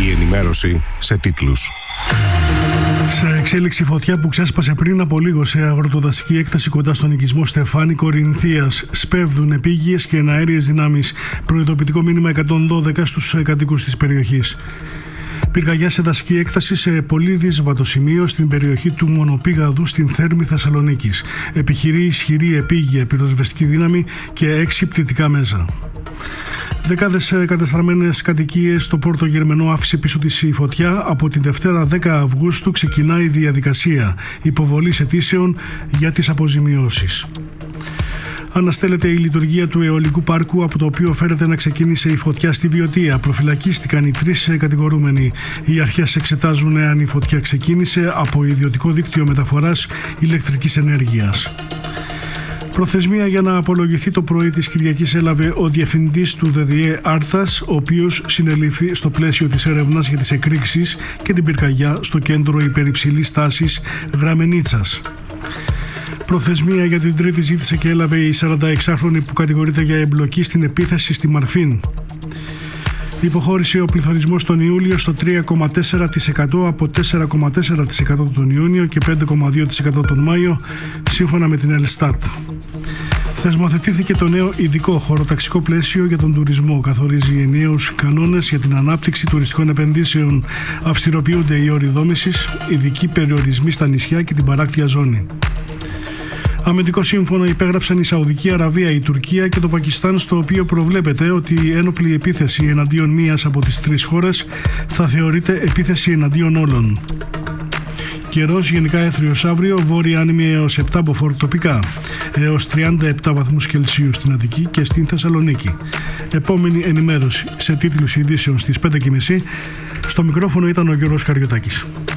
Η ενημέρωση σε τίτλους. Σε εξέλιξη φωτιά που ξέσπασε πριν από λίγο σε αγροτοδασική έκταση κοντά στον οικισμό Στεφάνη Κορινθίας. Σπέβδουν επίγειες και εναέριες δυνάμεις. Προειδοποιητικό μήνυμα 112 στους κατοίκους της περιοχής. Πυρκαγιά σε δασική έκταση σε πολύ δύσβατο σημείο στην περιοχή του Μονοπήγαδου στην Θέρμη Θεσσαλονίκης. Επιχειρεί ισχυρή επίγεια πυροσβεστική δύναμη και 6 πτυτικά μέσα. Δεκάδες κατεστραμμένες κατοικίες στο Πόρτο Γερμενό άφησε πίσω της η φωτιά. Από τη Δευτέρα 10 Αυγούστου ξεκινάει η διαδικασία υποβολής αιτήσεων για τις αποζημιώσεις. Αναστέλλεται η λειτουργία του αιωλικού πάρκου, από το οποίο φέρεται να ξεκίνησε η φωτιά στη Βιωτία. Προφυλακίστηκαν οι 3 κατηγορούμενοι. Οι αρχές εξετάζουν αν η φωτιά ξεκίνησε από ιδιωτικό δίκτυο μεταφοράς ηλεκτρικής ενέργειας. Προθεσμία για να απολογηθεί το πρωί της Κυριακής έλαβε ο διευθυντής του ΔΔΕ Άρθας, ο οποίος συνελήφθη στο πλαίσιο της έρευνας για τις εκρήξεις και την πυρκαγιά στο κέντρο υπερυψηλής τάσης Γραμμενίτσας. Προθεσμία για την τρίτη ζήτησε και έλαβε η 46χρονη που κατηγορείται για εμπλοκή στην επίθεση στη Μαρφίν. Υποχώρησε ο πληθωρισμός τον Ιούλιο στο 3,4% από 4,4% τον Ιούνιο και 5,2% τον Μάιο, σύμφωνα με την Ελστάτ. Θεσμοθετήθηκε το νέο ειδικό χωροταξικό πλαίσιο για τον τουρισμό. Καθορίζει ενιαίους κανόνες για την ανάπτυξη τουριστικών επενδύσεων. Αυστηροποιούνται οι όροι δόμησης, ειδικοί περιορισμοί στα νησιά και την παράκτια ζώνη. Αμυντικό σύμφωνο υπέγραψαν η Σαουδική Αραβία, η Τουρκία και το Πακιστάν, στο οποίο προβλέπεται ότι η ένοπλη επίθεση εναντίον μίας από τις 3 χώρες θα θεωρείται επίθεση εναντίον όλων. Καιρός γενικά έθριος αύριο, βόρεια άνεμη έως 7 μποφόρ τοπικά, έως 37 βαθμούς Κελσίου στην Αττική και στην Θεσσαλονίκη. Επόμενη ενημέρωση σε τίτλους ειδήσεων στις 5:30. Στο μικρόφωνο ήταν ο Γιώργος Καριωτάκης.